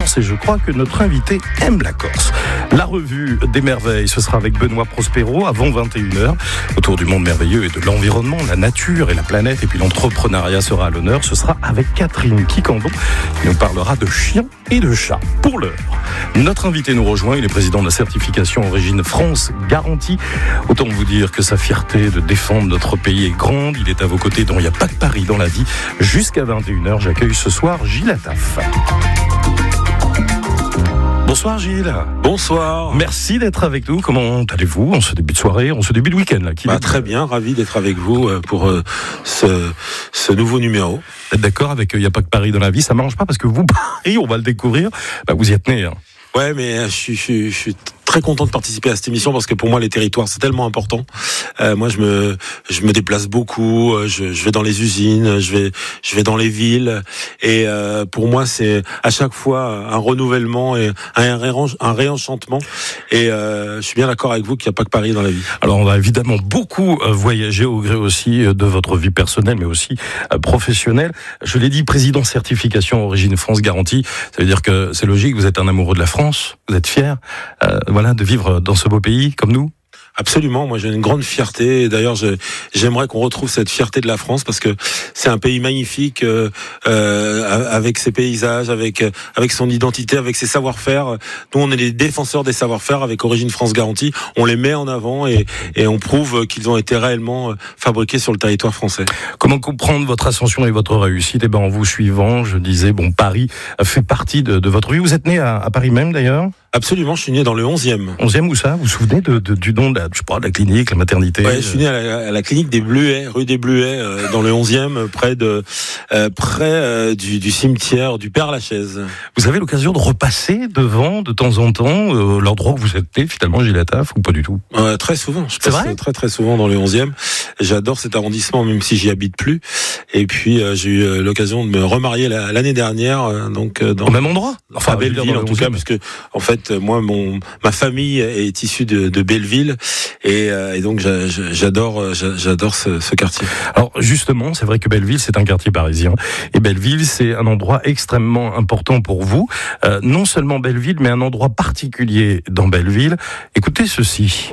Corse et je crois que notre invité aime la Corse. La revue des merveilles, ce sera avec Benoît Prospero avant 21h. Autour du monde merveilleux et de l'environnement, la nature et la planète et puis l'entrepreneuriat sera à l'honneur. Ce sera avec Catherine Quicandon qui nous parlera de chiens et de chats. Pour l'heure, notre invité nous rejoint. Il est président de la certification Origine France Garantie. Autant vous dire que sa fierté de défendre notre pays est grande. Il est à vos côtés dont il n'y a pas que Paris dans la vie. Jusqu'à 21h, j'accueille ce soir Gilles Attaf. Bonsoir Gilles. Bonsoir. Merci d'être avec nous. Comment allez-vous en ce début de soirée, en ce début de week-end là, Très bien, ravi d'être avec vous pour ce nouveau numéro. Vous êtes d'accord avec il n'y a pas que Paris dans la vie, ça ne m'arrange pas parce que vous, Paris, on va le découvrir, vous y êtes né. Hein. Ouais, mais je suis très content de participer à cette émission parce que pour moi les territoires c'est tellement important. Moi je me déplace beaucoup, je vais dans les usines, je vais dans les villes et pour moi c'est à chaque fois un renouvellement et un réenchantement et je suis bien d'accord avec vous qu'il n'y a pas que Paris dans la vie. Alors on va évidemment beaucoup voyager au gré aussi de votre vie personnelle mais aussi professionnelle. Je l'ai dit, président certification Origine France Garantie, ça veut dire que c'est logique, vous êtes un amoureux de la France, vous êtes fier de vivre dans ce beau pays comme nous. Absolument, moi j'ai une grande fierté et d'ailleurs j'aimerais qu'on retrouve cette fierté de la France parce que c'est un pays magnifique avec ses paysages, avec son identité, avec ses savoir-faire. Nous on est les défenseurs des savoir-faire avec Origine France Garantie, on les met en avant et on prouve qu'ils ont été réellement fabriqués sur le territoire français. Comment comprendre votre ascension et votre réussite ? En vous suivant, je disais, Paris fait partie de votre vie. Vous êtes né à Paris même d'ailleurs ? Absolument, je suis né dans le 11e. 11e, où ça ? Vous vous souvenez du nom de la clinique, la maternité ? Ouais, je suis né à la clinique des Bleuets, rue des Bleuets, dans le 11e, près du cimetière du Père-Lachaise. Vous avez l'occasion de repasser devant, de temps en temps, l'endroit où vous êtes né, finalement, Gilles Attaf, ou pas du tout ? Très souvent. Je passe très très souvent dans le 11e. J'adore cet arrondissement, même si j'y habite plus. Et puis, j'ai eu l'occasion de me remarier l'année dernière, au même endroit ? Enfin, à Belleville, en tout cas, parce que, en fait, moi, ma famille est issue de Belleville et donc j'adore ce quartier. Alors justement, c'est vrai que Belleville c'est un quartier parisien et Belleville c'est un endroit extrêmement important pour vous. Non seulement Belleville, mais un endroit particulier dans Belleville. Écoutez ceci.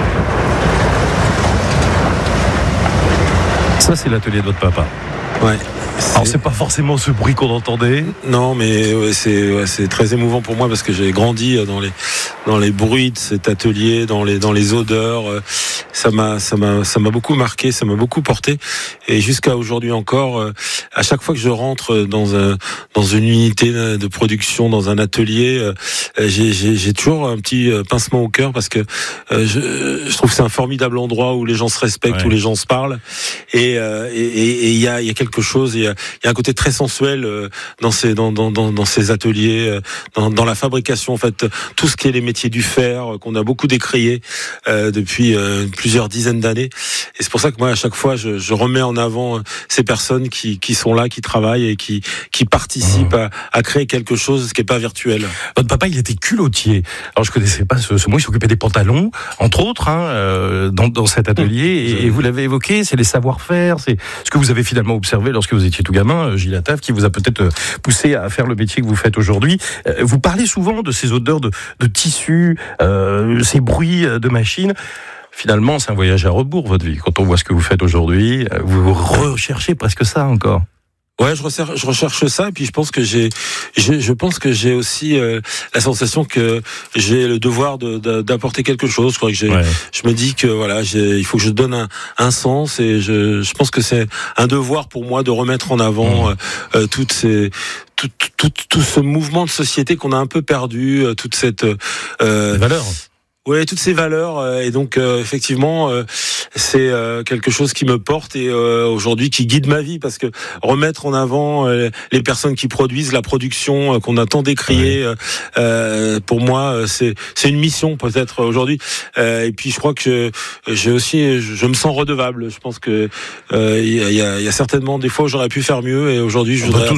Ça c'est l'atelier de votre papa. Ouais. Alors c'est pas forcément ce bruit qu'on entendait. Non, mais c'est très émouvant pour moi parce que j'ai grandi dans les bruits de cet atelier, dans les odeurs. Ça m'a beaucoup marqué, ça m'a beaucoup porté. Et jusqu'à aujourd'hui encore, à chaque fois que je rentre dans une unité de production, dans un atelier, j'ai toujours un petit pincement au cœur parce que je trouve que c'est un formidable endroit où les gens se respectent, où les gens se parlent. Et il y a quelque chose. Il y a un côté très sensuel dans ces ateliers, dans la fabrication, en fait, tout ce qui est les métiers du fer, qu'on a beaucoup décrié depuis plusieurs dizaines d'années. Et c'est pour ça que moi, à chaque fois, je remets en avant ces personnes qui sont là, qui travaillent et qui participent à créer quelque chose qui n'est pas virtuel. Votre papa, il était culottier. Alors, je connaissais pas ce mot. Il s'occupait des pantalons, entre autres, dans cet atelier. Et vous l'avez évoqué, c'est les savoir-faire, c'est ce que vous avez finalement observé lorsque vous étiez tout gamin, Gilles Attaf, qui vous a peut-être poussé à faire le métier que vous faites aujourd'hui. Vous parlez souvent de ces odeurs de tissus, ces bruits de machines. Finalement, c'est un voyage à rebours, votre vie. Quand on voit ce que vous faites aujourd'hui, vous recherchez presque ça encore. Ouais, je recherche ça, et puis je pense que j'ai aussi la sensation que j'ai le devoir d'apporter quelque chose. Je crois que je me dis que voilà, il faut que je donne un sens, et je pense que c'est un devoir pour moi de remettre en avant tout ce mouvement de société qu'on a un peu perdu, toute cette valeur. Oui, toutes ces valeurs, et donc effectivement c'est quelque chose qui me porte et aujourd'hui qui guide ma vie, parce que remettre en avant les personnes qui produisent, la production qu'on a tant décriée, pour moi c'est une mission peut-être aujourd'hui, et puis je crois que je me sens redevable. Je pense que il y a certainement des fois où j'aurais pu faire mieux, et aujourd'hui je voudrais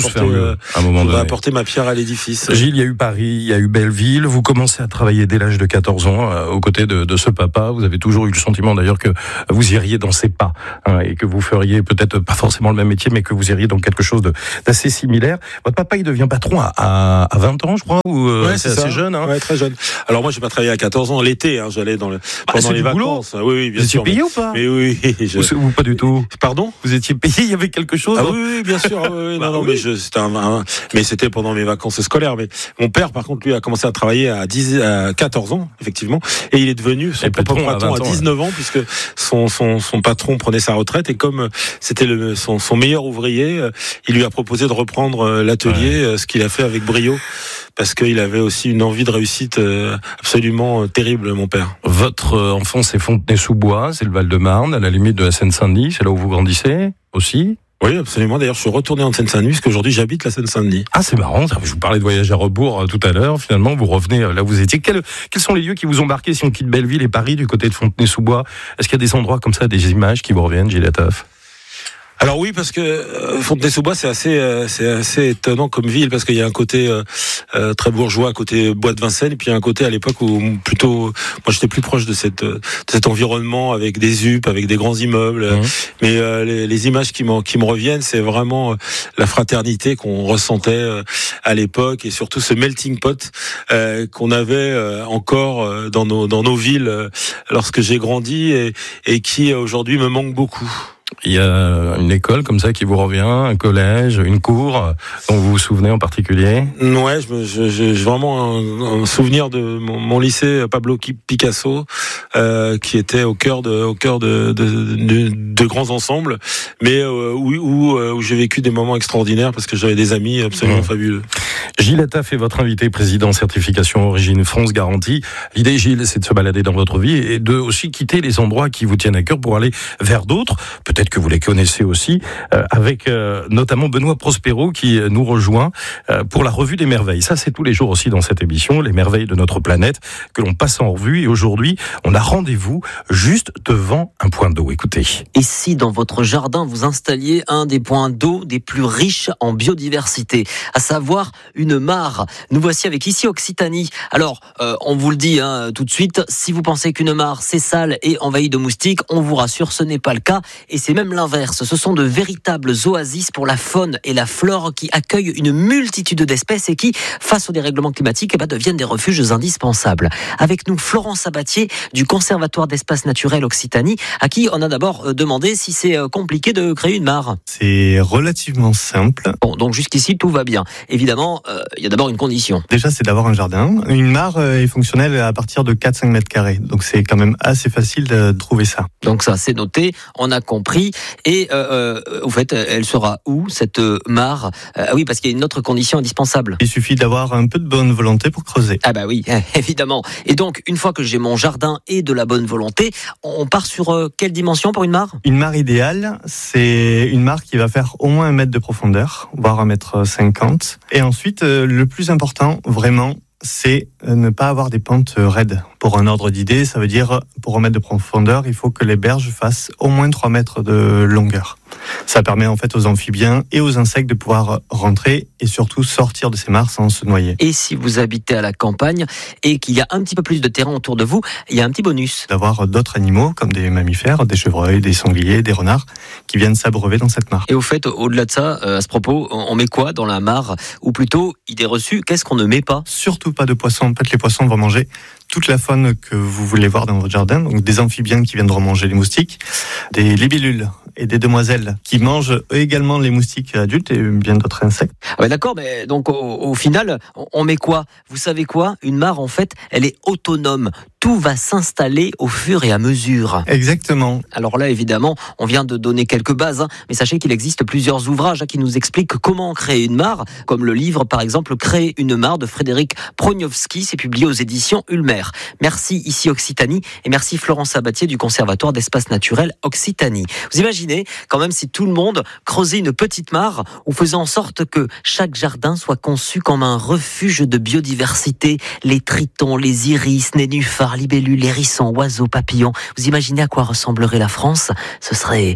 apporter ma pierre à l'édifice. Gilles, il y a eu Paris, il y a eu Belleville, vous commencez à travailler dès l'âge de 14 ans aux côtés de ce papa. Vous avez toujours eu le sentiment d'ailleurs que vous iriez dans ses pas, et que vous feriez peut-être pas forcément le même métier, mais que vous iriez dans quelque chose d'assez similaire. Votre papa, il devient patron à 20 ans, je crois, ou c'est assez jeune. Ouais, très jeune. Alors moi, j'ai pas travaillé à 14 ans l'été. J'allais pendant les vacances. Oui, bien sûr. Vous étiez payé ou pas? Mais oui. Ou pas du tout. Pardon? Vous étiez payé? Il y avait quelque chose? Oui, bien sûr. Mais c'était pendant mes vacances scolaires. Mais mon père, par contre, lui, a commencé à travailler à 14 ans, effectivement, et il est devenu son propre patron à 19 ans, puisque son patron prenait sa retraite, et comme c'était son meilleur ouvrier, il lui a proposé de reprendre l'atelier, ce qu'il a fait avec brio, parce qu'il avait aussi une envie de réussite absolument terrible, mon père. Votre enfance, c'est Fontenay-sous-Bois, c'est le Val-de-Marne, à la limite de la Seine-Saint-Denis, c'est là où vous grandissez aussi? Oui, absolument. D'ailleurs, je suis retourné en Seine-Saint-Denis, parce qu'aujourd'hui, j'habite la Seine-Saint-Denis. Ah, c'est marrant. Je vous parlais de voyage à rebours tout à l'heure. Finalement, vous revenez là où vous étiez. Quels sont les lieux qui vous ont marqué si on quitte Belleville et Paris du côté de Fontenay-sous-Bois? Est-ce qu'il y a des endroits comme ça, des images qui vous reviennent, Gilles Attaf? Alors oui, parce que Fontenay-sous-Bois, c'est assez étonnant comme ville, parce qu'il y a un côté très bourgeois, un côté bois de Vincennes, et puis il y a un côté à l'époque où plutôt, moi j'étais plus proche de cet environnement avec des ZUP, avec des grands immeubles. Mais les images qui me reviennent, c'est vraiment la fraternité qu'on ressentait à l'époque, et surtout ce melting pot qu'on avait encore dans nos villes lorsque j'ai grandi, et qui aujourd'hui me manque beaucoup. Il y a une école comme ça qui vous revient, un collège, une cour dont vous vous souvenez en particulier? Ouais, j'ai vraiment un souvenir de mon lycée Pablo Picasso, qui était au cœur de grands ensembles, mais où j'ai vécu des moments extraordinaires, parce que j'avais des amis absolument fabuleux. Gilles Attaf est votre invité, président certification Origine France Garantie. L'idée, Gilles, c'est de se balader dans votre vie et de aussi quitter les endroits qui vous tiennent à cœur pour aller vers d'autres. Peut-être que vous les connaissez aussi, avec notamment Benoît Prospero qui nous rejoint pour la revue des merveilles. Ça, c'est tous les jours aussi dans cette émission, les merveilles de notre planète que l'on passe en revue. Et aujourd'hui, on a rendez-vous juste devant un point d'eau. Écoutez. Et si dans votre jardin, vous installiez un des points d'eau des plus riches en biodiversité, à savoir une mare. Nous voici avec Ici Occitanie. Alors, on vous le dit tout de suite, si vous pensez qu'une mare, c'est sale et envahi de moustiques, on vous rassure, ce n'est pas le cas. Et c'est même l'inverse. Ce sont de véritables oasis pour la faune et la flore qui accueillent une multitude d'espèces et qui, face au dérèglement climatique, deviennent des refuges indispensables. Avec nous, Florent Sabatier du Conservatoire d'espaces naturels Occitanie, à qui on a d'abord demandé si c'est compliqué de créer une mare. C'est relativement simple. Bon, donc jusqu'ici, tout va bien. Évidemment, il y a d'abord une condition. Déjà, c'est d'avoir un jardin. Une mare est fonctionnelle à partir de 4-5 mètres carrés. Donc, c'est quand même assez facile de trouver ça. Donc ça, c'est noté, on a compris. Et au fait, elle sera où, cette mare? Oui, parce qu'il y a une autre condition indispensable. Il suffit d'avoir un peu de bonne volonté pour creuser. Ah bah oui, évidemment. Et donc, une fois que j'ai mon jardin et de la bonne volonté, on part sur quelle dimension pour une mare? Une mare idéale, c'est une mare qui va faire au moins 1 mètre de profondeur, voire 1,50 m. Et ensuite, le plus important, vraiment, c'est ne pas avoir des pentes raides. Pour un ordre d'idée, ça veut dire, pour 1 mètre de profondeur, il faut que les berges fassent au moins 3 mètres de longueur. Ça permet en fait aux amphibiens et aux insectes de pouvoir rentrer et surtout sortir de ces mares sans se noyer. Et si vous habitez à la campagne et qu'il y a un petit peu plus de terrain autour de vous, il y a un petit bonus. D'avoir d'autres animaux comme des mammifères, des chevreuils, des sangliers, des renards qui viennent s'abreuver dans cette mare. Et au fait, au-delà de ça, à ce propos, on met quoi dans la mare? Ou plutôt, idée reçue, qu'est-ce qu'on ne met pas? Surtout pas de poissons. En fait, les poissons vont manger toute la faune que vous voulez voir dans votre jardin. Donc des amphibiens qui viendront manger les moustiques, des libellules et des demoiselles qui mangent également les moustiques adultes et bien d'autres insectes. Ah ouais, d'accord, mais donc au final, on met quoi? Vous savez quoi? Une mare, en fait, elle est autonome. Tout va s'installer au fur et à mesure. Exactement. Alors là, évidemment, on vient de donner quelques bases, mais sachez qu'il existe plusieurs ouvrages qui nous expliquent comment créer une mare, comme le livre, par exemple, Créer une mare de Frédéric Prognowski, c'est publié aux éditions Ulmer. Merci Ici Occitanie et merci Florent Sabatier du Conservatoire d'espaces naturels Occitanie. Vous imaginez quand même si tout le monde creusait une petite mare ou faisait en sorte que chaque jardin soit conçu comme un refuge de biodiversité, les tritons, les iris, nénuphars, libellules, hérissons, oiseaux, papillons. Vous imaginez à quoi ressemblerait la France? Ce serait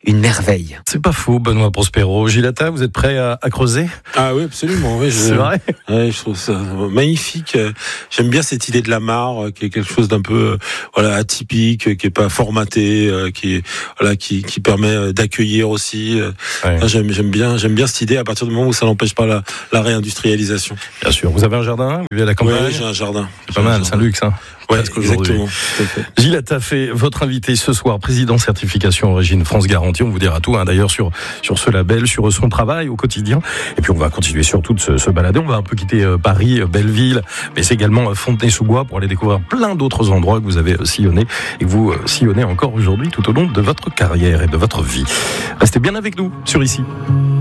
une merveille. C'est pas faux, Benoît Prospero. Gilles Attal, vous êtes prêt à creuser? Ah oui, absolument. Oui, c'est vrai. Ouais, je trouve ça magnifique. J'aime bien cette idée de la mare, qui est quelque chose d'un peu atypique, qui est pas formaté, qui permet d'accueillir aussi. Ouais. J'aime bien cette idée à partir du moment où ça n'empêche pas la réindustrialisation. Bien sûr. Vous avez un jardin? Vous vivez à la campagne? Oui, j'ai un jardin. C'est pas mal, c'est un luxe, hein. Ouais, exactement. Tout à fait. Gilles Attafé, votre invité ce soir, président certification origine France Garantie. On vous dira tout, d'ailleurs, sur ce label, sur son travail au quotidien. Et puis, on va continuer surtout de se balader. On va un peu quitter Paris, Belleville, mais c'est également Fontenay-sous-Bois pour aller découvrir plein d'autres endroits que vous avez sillonnés et que vous sillonnez encore aujourd'hui tout au long de votre carrière et de votre vie. Restez bien avec nous sur Ici.